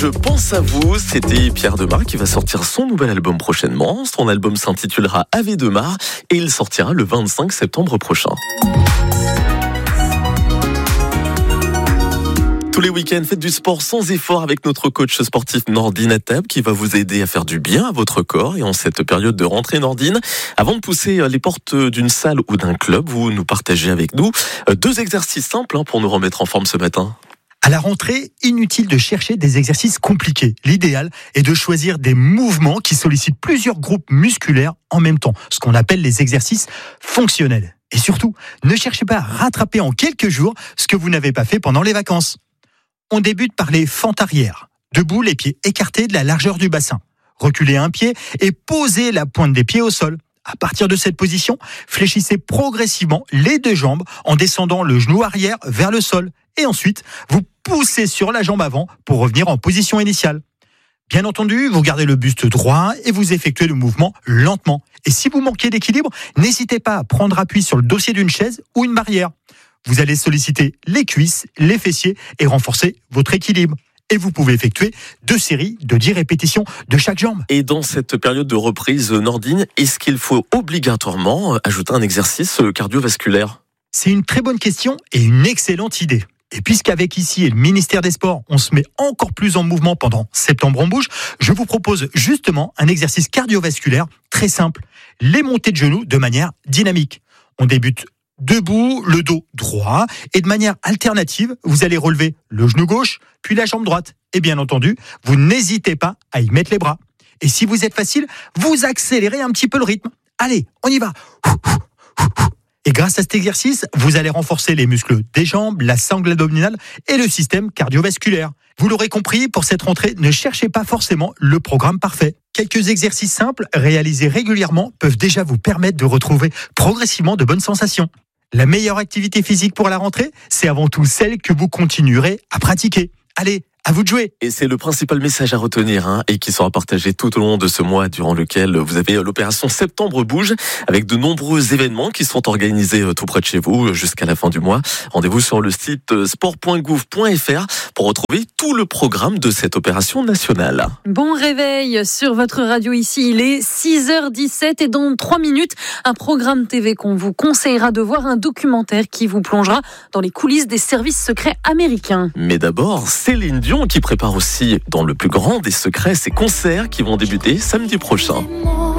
Je pense à vous, c'était Pierre Demar qui va sortir son nouvel album prochainement. Son album s'intitulera Ave Demar et il sortira le 25 septembre prochain. Tous les week-ends, faites du sport sans effort avec notre coach sportif Nordine Attab qui va vous aider à faire du bien à votre corps. Et en cette période de rentrée, Nordine, avant de pousser les portes d'une salle ou d'un club, vous nous partagez avec nous 2 exercices simples pour nous remettre en forme ce matin. À la rentrée, inutile de chercher des exercices compliqués. L'idéal est de choisir des mouvements qui sollicitent plusieurs groupes musculaires en même temps, ce qu'on appelle les exercices fonctionnels. Et surtout, ne cherchez pas à rattraper en quelques jours ce que vous n'avez pas fait pendant les vacances. On débute par les fentes arrière. Debout, les pieds écartés de la largeur du bassin. Reculez un pied et posez la pointe des pieds au sol. À partir de cette position, fléchissez progressivement les 2 jambes en descendant le genou arrière vers le sol. Et ensuite, vous poussez sur la jambe avant pour revenir en position initiale. Bien entendu, vous gardez le buste droit et vous effectuez le mouvement lentement. Et si vous manquez d'équilibre, n'hésitez pas à prendre appui sur le dossier d'une chaise ou une barrière. Vous allez solliciter les cuisses, les fessiers et renforcer votre équilibre. Et vous pouvez effectuer 2 séries de 10 répétitions de chaque jambe. Et dans cette période de reprise, Nordine, est-ce qu'il faut obligatoirement ajouter un exercice cardiovasculaire ? C'est une très bonne question et une excellente idée. Et puisqu'avec ici et le ministère des Sports, on se met encore plus en mouvement pendant Septembre en Bouge, je vous propose justement un exercice cardiovasculaire très simple. Les montées de genoux de manière dynamique. On débute debout, le dos droit, et de manière alternative, vous allez relever le genou gauche, puis la jambe droite. Et bien entendu, vous n'hésitez pas à y mettre les bras. Et si vous êtes facile, vous accélérez un petit peu le rythme. Allez, on y va. Et grâce à cet exercice, vous allez renforcer les muscles des jambes, la sangle abdominale et le système cardiovasculaire. Vous l'aurez compris, pour cette rentrée, ne cherchez pas forcément le programme parfait. Quelques exercices simples, réalisés régulièrement, peuvent déjà vous permettre de retrouver progressivement de bonnes sensations. La meilleure activité physique pour la rentrée, c'est avant tout celle que vous continuerez à pratiquer. Allez, à vous de jouer. Et c'est le principal message à retenir et qui sera partagé tout au long de ce mois durant lequel vous avez l'opération Septembre Bouge avec de nombreux événements qui sont organisés tout près de chez vous jusqu'à la fin du mois. Rendez-vous sur le site sport.gouv.fr pour retrouver tout le programme de cette opération nationale. Bon réveil sur votre radio ici, il est 6h17 et dans 3 minutes, un programme TV qu'on vous conseillera de voir, un documentaire qui vous plongera dans les coulisses des services secrets américains. Mais d'abord, Céline Dion qui prépare aussi dans le plus grand des secrets ses concerts qui vont débuter samedi prochain.